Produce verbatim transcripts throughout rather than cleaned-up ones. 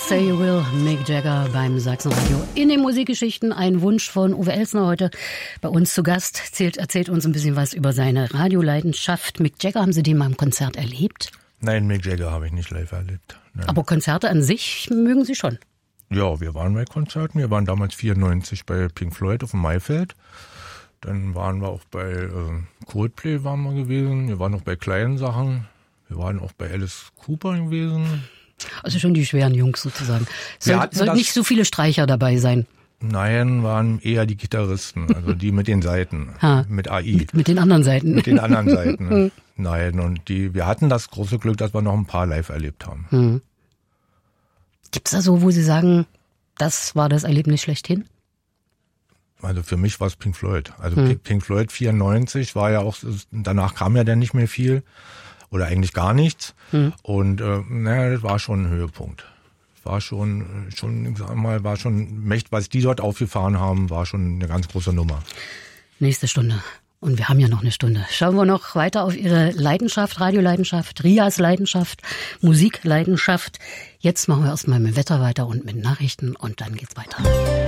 Say You Will, Mick Jagger beim Sachsenradio. In den Musikgeschichten ein Wunsch von Uwe Elsner heute bei uns zu Gast. Erzählt, erzählt uns ein bisschen was über seine Radioleidenschaft. Mick Jagger, haben Sie den mal im Konzert erlebt? Nein, Mick Jagger habe ich nicht live erlebt. Nein. Aber Konzerte an sich mögen Sie schon? Ja, wir waren bei Konzerten. Wir waren damals vierundneunzig bei Pink Floyd auf dem Maifeld. Dann waren wir auch bei äh, Coldplay waren wir gewesen. Wir waren auch bei kleinen Sachen. Wir waren auch bei Alice Cooper gewesen. Also schon die schweren Jungs sozusagen. Soll, sollten nicht so viele Streicher dabei sein? Nein, waren eher die Gitarristen, also die mit den Saiten, ha, mit A I. Mit, mit den anderen Seiten. Mit den anderen Seiten. Nein, und die, wir hatten das große Glück, dass wir noch ein paar live erlebt haben. Hm. Gibt's da so, wo Sie sagen, das war das Erlebnis schlechthin? Also für mich war es Pink Floyd. Also hm. Pink Floyd vierundneunzig war ja auch, danach kam ja dann nicht mehr viel. Oder eigentlich gar nichts. Hm. Und äh, naja, das war schon ein Höhepunkt. War schon, schon, sag mal, war schon mächtig, was die dort aufgefahren haben, war schon eine ganz große Nummer. Nächste Stunde. Und wir haben ja noch eine Stunde. Schauen wir noch weiter auf Ihre Leidenschaft, Radioleidenschaft, Rias Leidenschaft, Musikleidenschaft. Jetzt machen wir erstmal mit dem Wetter weiter und mit Nachrichten und dann geht's weiter.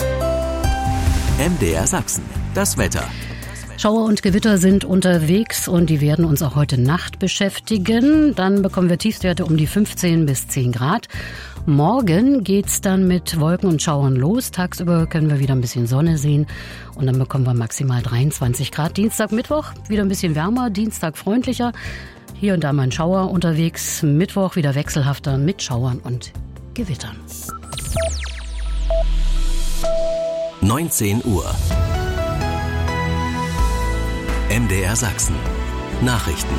M D R Sachsen, das Wetter. Schauer und Gewitter sind unterwegs und die werden uns auch heute Nacht beschäftigen. Dann bekommen wir Tiefstwerte um die fünfzehn bis zehn Grad. Morgen geht's dann mit Wolken und Schauern los. Tagsüber können wir wieder ein bisschen Sonne sehen und dann bekommen wir maximal dreiundzwanzig Grad. Dienstag, Mittwoch wieder ein bisschen wärmer, Dienstag freundlicher. Hier und da mal ein Schauer unterwegs. Mittwoch wieder wechselhafter mit Schauern und Gewittern. neunzehn Uhr. M D R Sachsen. Nachrichten.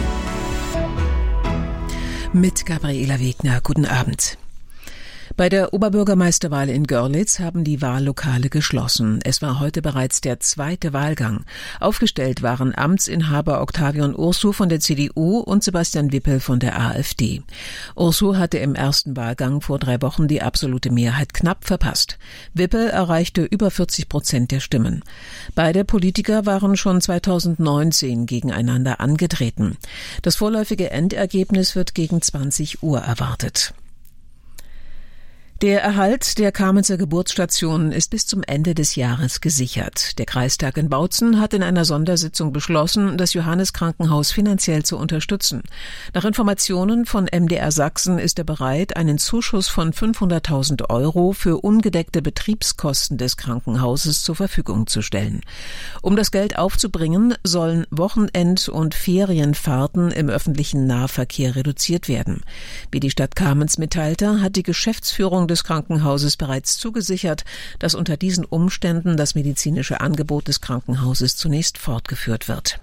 Mit Gabriela Wegner. Guten Abend. Bei der Oberbürgermeisterwahl in Görlitz haben die Wahllokale geschlossen. Es war heute bereits der zweite Wahlgang. Aufgestellt waren Amtsinhaber Octavian Ursu von der C D U und Sebastian Wippel von der AfD. Ursu hatte im ersten Wahlgang vor drei Wochen die absolute Mehrheit knapp verpasst. Wippel erreichte über vierzig Prozent der Stimmen. Beide Politiker waren schon zweitausendneunzehn gegeneinander angetreten. Das vorläufige Endergebnis wird gegen zwanzig Uhr erwartet. Der Erhalt der Kamenzer Geburtsstationen ist bis zum Ende des Jahres gesichert. Der Kreistag in Bautzen hat in einer Sondersitzung beschlossen, das Johannes-Krankenhaus finanziell zu unterstützen. Nach Informationen von M D R Sachsen ist er bereit, einen Zuschuss von fünfhunderttausend Euro für ungedeckte Betriebskosten des Krankenhauses zur Verfügung zu stellen. Um das Geld aufzubringen, sollen Wochenend- und Ferienfahrten im öffentlichen Nahverkehr reduziert werden. Wie die Stadt Kamenz mitteilte, hat die Geschäftsführung des Krankenhauses bereits zugesichert, dass unter diesen Umständen das medizinische Angebot des Krankenhauses zunächst fortgeführt wird.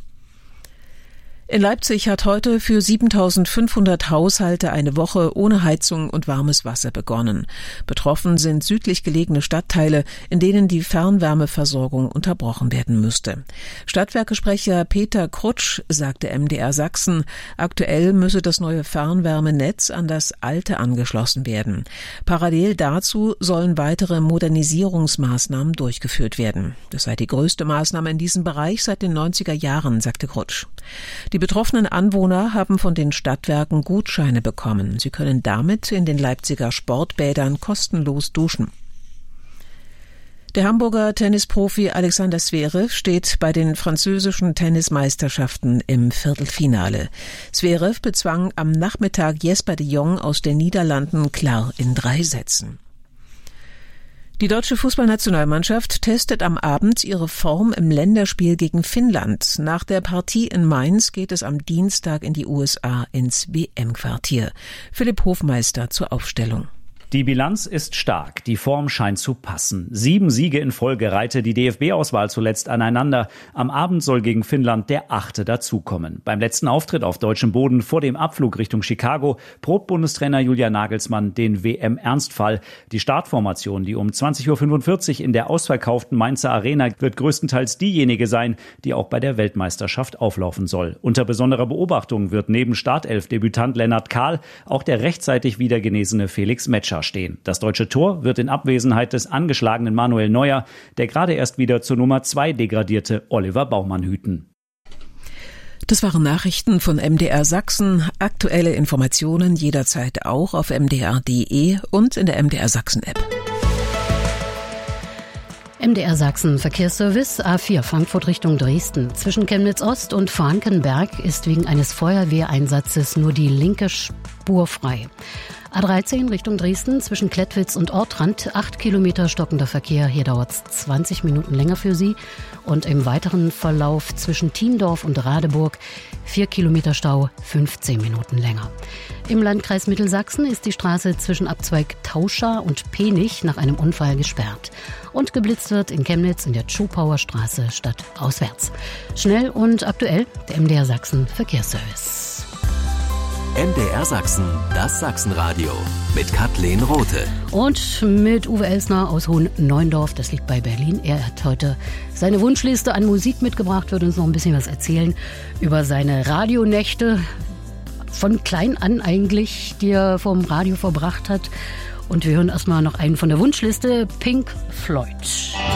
In Leipzig hat heute für siebentausendfünfhundert Haushalte eine Woche ohne Heizung und warmes Wasser begonnen. Betroffen sind südlich gelegene Stadtteile, in denen die Fernwärmeversorgung unterbrochen werden müsste. Stadtwerkesprecher Peter Krutsch sagte M D R Sachsen, aktuell müsse das neue Fernwärmenetz an das alte angeschlossen werden. Parallel dazu sollen weitere Modernisierungsmaßnahmen durchgeführt werden. Das sei die größte Maßnahme in diesem Bereich seit den neunziger Jahren, sagte Krutsch. Die betroffenen Anwohner haben von den Stadtwerken Gutscheine bekommen. Sie können damit in den Leipziger Sportbädern kostenlos duschen. Der Hamburger Tennisprofi Alexander Zverev steht bei den französischen Tennismeisterschaften im Viertelfinale. Zverev bezwang am Nachmittag Jesper de Jong aus den Niederlanden klar in drei Sätzen. Die deutsche Fußballnationalmannschaft testet am Abend ihre Form im Länderspiel gegen Finnland. Nach der Partie in Mainz geht es am Dienstag in die U S A ins W M-Quartier. Philipp Hofmeister zur Aufstellung. Die Bilanz ist stark, die Form scheint zu passen. Sieben Siege in Folge reihte die D F B-Auswahl zuletzt aneinander. Am Abend soll gegen Finnland der achte dazukommen. Beim letzten Auftritt auf deutschem Boden vor dem Abflug Richtung Chicago probt Bundestrainer Julian Nagelsmann den W M-Ernstfall. Die Startformation, die um zwanzig Uhr fünfundvierzig in der ausverkauften Mainzer Arena, wird größtenteils diejenige sein, die auch bei der Weltmeisterschaft auflaufen soll. Unter besonderer Beobachtung wird neben Startelf-Debütant Lennart Kahl auch der rechtzeitig wieder genesene Felix Metscher stehen. Das deutsche Tor wird in Abwesenheit des angeschlagenen Manuel Neuer, der gerade erst wieder zur Nummer zwei degradierte Oliver Baumann hüten. Das waren Nachrichten von M D R Sachsen. Aktuelle Informationen jederzeit auch auf m d r punkt d e und in der M D R Sachsen App. M D R Sachsen Verkehrsservice A vier Frankfurt Richtung Dresden. Zwischen Chemnitz Ost und Frankenberg ist wegen eines Feuerwehreinsatzes nur die linke Spur frei. A dreizehn Richtung Dresden zwischen Klettwitz und Ortrand, acht Kilometer stockender Verkehr. Hier dauert es zwanzig Minuten länger für Sie. Und im weiteren Verlauf zwischen Thiendorf und Radeburg, vier Kilometer Stau, fünfzehn Minuten länger. Im Landkreis Mittelsachsen ist die Straße zwischen Abzweig Tauscha und Penich nach einem Unfall gesperrt. Und geblitzt wird in Chemnitz in der Tschopauer Straße stadtauswärts. Schnell und aktuell, der M D R Sachsen Verkehrsservice. M D R Sachsen, das Sachsenradio mit Kathleen Rothe. Und mit Uwe Elsner aus Hohen-Neuendorf, das liegt bei Berlin. Er hat heute seine Wunschliste an Musik mitgebracht, wird uns noch ein bisschen was erzählen über seine Radionächte, von klein an eigentlich, die er vom Radio verbracht hat. Und wir hören erstmal noch einen von der Wunschliste, Pink Floyd.